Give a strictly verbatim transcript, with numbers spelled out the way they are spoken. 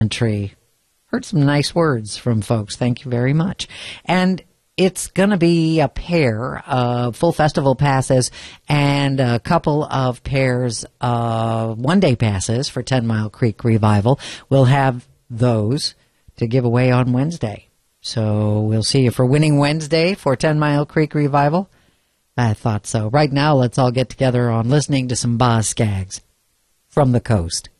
Tree. Heard some nice words from folks. Thank you very much. And it's going to be a pair of full festival passes and a couple of pairs of one-day passes for Ten Mile Creek Revival. We'll have those to give away on Wednesday. So we'll see you for Winning Wednesday for Ten Mile Creek Revival. I thought so. Right now, let's all get together on listening to some Boz Scaggs from the coast.